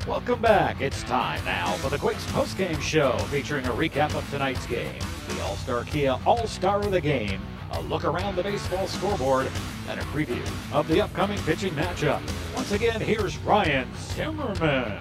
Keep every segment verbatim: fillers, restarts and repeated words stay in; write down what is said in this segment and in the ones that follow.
Welcome back. It's time now for the Quakes postgame show featuring a recap of tonight's game, the All-Star Kia All-Star of the Game, a look around the baseball scoreboard, and a preview of the upcoming pitching matchup. Once again, here's Ryan Zimmerman.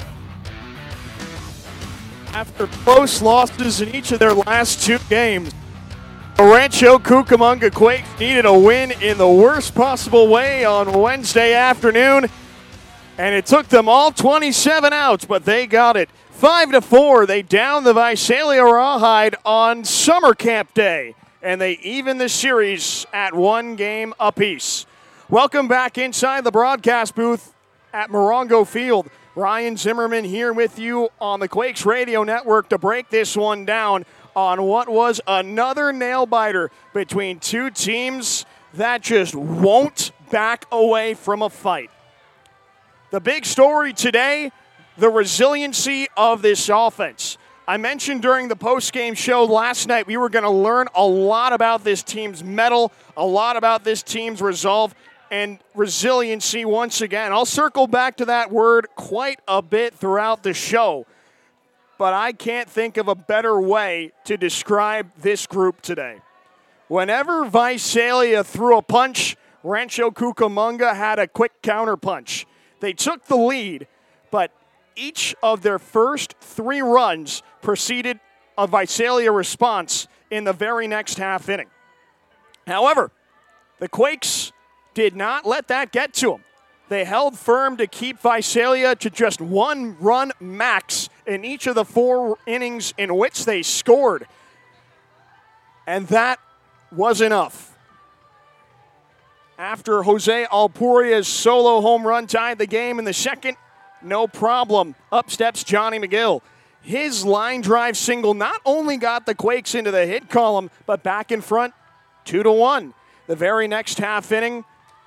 After close losses in each of their last two games, the Rancho Cucamonga Quakes needed a win in the worst possible way on Wednesday afternoon, and it took them all twenty-seven outs, but they got it. Five to four, they downed the Visalia Rawhide on summer camp day, and they even the series at one game apiece. Welcome back inside the broadcast booth at Morongo Field. Ryan Zimmerman here with you on the Quakes Radio Network to break this one down on what was another nail-biter between two teams that just won't back away from a fight. The big story today, the resiliency of this offense. I mentioned during the post-game show last night we were going to learn a lot about this team's mettle, a lot about this team's resolve, and resiliency once again. I'll circle back to that word quite a bit throughout the show, but I can't think of a better way to describe this group today. Whenever Visalia threw a punch, Rancho Cucamonga had a quick counter punch. They took the lead, but each of their first three runs preceded a Visalia response in the very next half inning. However, the Quakes did not let that get to them. They held firm to keep Visalia to just one run max in each of the four innings in which they scored. And that was enough. After Jose Alpuria's solo home run tied the game in the second, no problem. Up steps Johnny McGill. His line drive single not only got the Quakes into the hit column, but back in front, two to one. The very next half inning,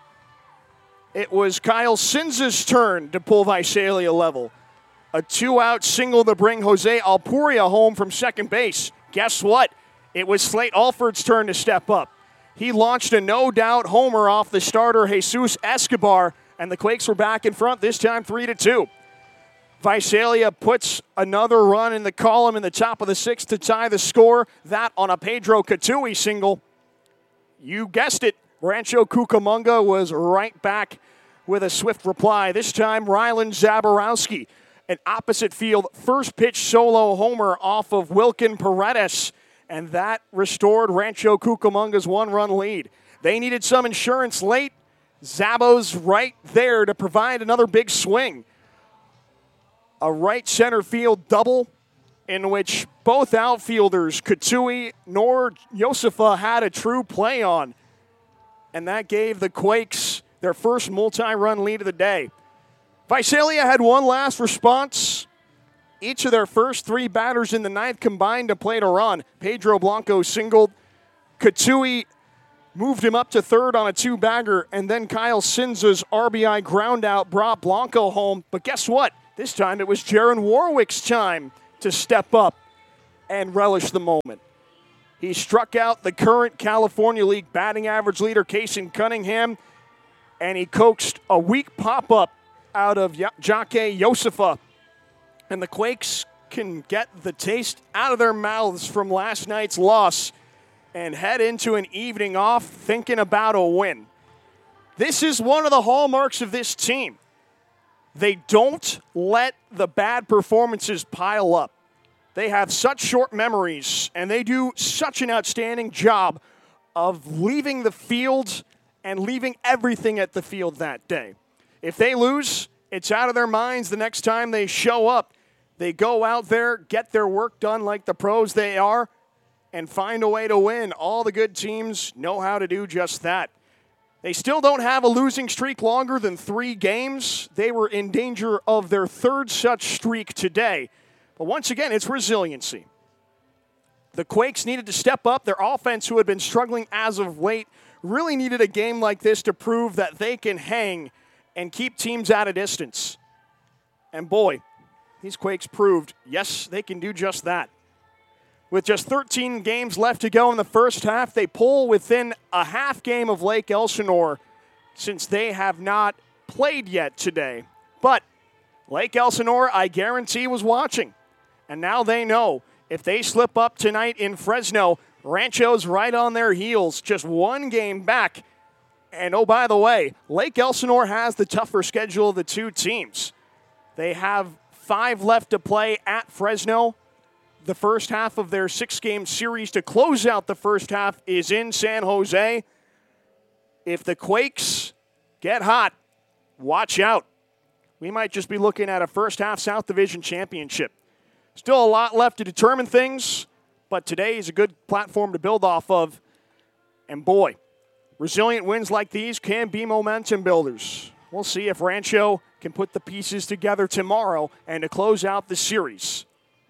it was Kyle Sinz's turn to pull Visalia level. A two-out single to bring Jose Alpuria home from second base. Guess what? It was Slate Alford's turn to step up. He launched a no-doubt homer off the starter Jesus Escobar, and the Quakes were back in front, this time three to two. Visalia puts another run in the column in the top of the sixth to tie the score. That on a Pedro Catui single. You guessed it, Rancho Cucamonga was right back with a swift reply. This time, Rylan Zaborowski, an opposite field first pitch solo homer off of Wilkin Paredes, and that restored Rancho Cucamonga's one-run lead. They needed some insurance late. Zabo's right there to provide another big swing. A right center field double in which both outfielders, Katui nor Josefa, had a true play on. And that gave the Quakes their first multi-run lead of the day. Visalia had one last response. Each of their first three batters in the ninth combined to play to run. Pedro Blanco singled. Katui moved him up to third on a two-bagger, and then Kyle Sinza's R B I groundout brought Blanco home. But guess what? This time it was Jaron Warwick's time to step up and relish the moment. He struck out the current California League batting average leader, Kason Cunningham, and he coaxed a weak pop-up out of Jake Josefa. And the Quakes can get the taste out of their mouths from last night's loss and head into an evening off thinking about a win. This is one of the hallmarks of this team. They don't let the bad performances pile up. They have such short memories, and they do such an outstanding job of leaving the field and leaving everything at the field that day. If they lose, it's out of their minds the next time they show up. They go out there, get their work done like the pros they are, and find a way to win. All the good teams know how to do just that. They still don't have a losing streak longer than three games. They were in danger of their third such streak today. But once again, it's resiliency. The Quakes needed to step up. Their offense, who had been struggling as of late, really needed a game like this to prove that they can hang and keep teams at a distance. And boy, these Quakes proved, yes, they can do just that. With just thirteen games left to go in the first half, they pull within a half game of Lake Elsinore since they have not played yet today. But Lake Elsinore, I guarantee, was watching. And now they know if they slip up tonight in Fresno, Rancho's right on their heels, just one game back. And oh, by the way, Lake Elsinore has the tougher schedule of the two teams. They have five left to play at Fresno. The first half of their six-game series to close out the first half is in San Jose. If the Quakes get hot, watch out. We might just be looking at a first-half South Division championship. Still a lot left to determine things, but today is a good platform to build off of. And boy, resilient wins like these can be momentum builders. We'll see if Rancho can put the pieces together tomorrow and to close out the series.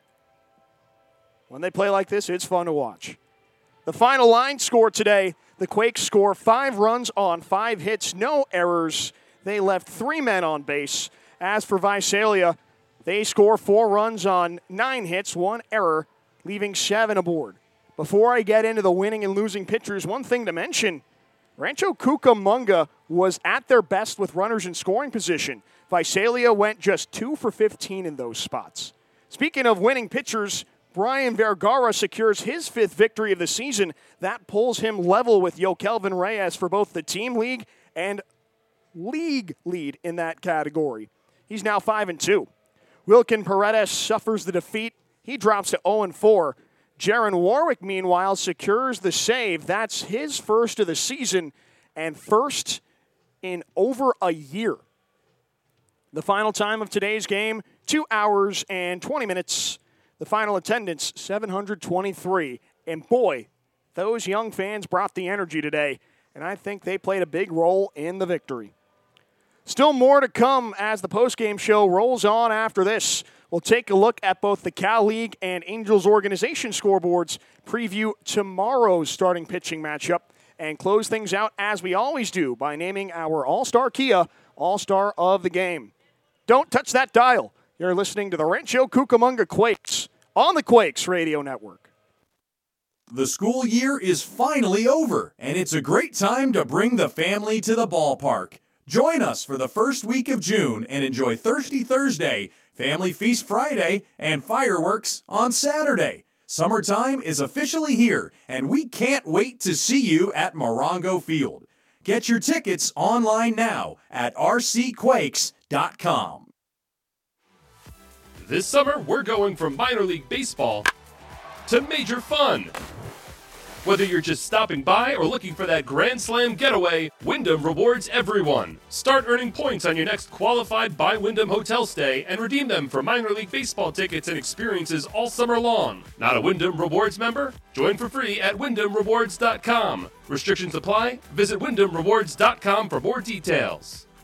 When they play like this, it's fun to watch. The final line score today, the Quakes score five runs on five hits, no errors. They left three men on base. As for Visalia, they score four runs on nine hits, one error, leaving seven aboard. Before I get into the winning and losing pitchers, one thing to mention, Rancho Cucamonga was at their best with runners in scoring position. Visalia went just two for fifteen in those spots. Speaking of winning pitchers, Brian Vergara secures his fifth victory of the season. That pulls him level with Yokelvin Reyes for both the team league and league lead in that category. He's now five and two. Wilkin Paredes suffers the defeat. He drops to oh and four. Jaron Warwick, meanwhile, secures the save. That's his first of the season and first in over a year. The final time of today's game, two hours and twenty minutes. The final attendance, seven hundred twenty-three. And boy, those young fans brought the energy today, and I think they played a big role in the victory. Still more to come as the postgame show rolls on after this. We'll take a look at both the Cal League and Angels organization scoreboards, preview tomorrow's starting pitching matchup, and close things out as we always do by naming our All-Star Kia All-Star of the Game. Don't touch that dial. You're listening to the Rancho Cucamonga Quakes on the Quakes Radio Network. The school year is finally over, and it's a great time to bring the family to the ballpark. Join us for the first week of June and enjoy Thirsty Thursday, Family Feast Friday, and fireworks on Saturday. Summertime is officially here, and we can't wait to see you at Morongo Field. Get your tickets online now at r c quakes dot com. This summer, we're going from minor league baseball to major fun. Whether you're just stopping by or looking for that Grand Slam getaway, Wyndham rewards everyone. Start earning points on your next qualified by Wyndham hotel stay and redeem them for minor league baseball tickets and experiences all summer long. Not a Wyndham Rewards member? Join for free at wyndham rewards dot com. Restrictions apply. Visit wyndham rewards dot com for more details.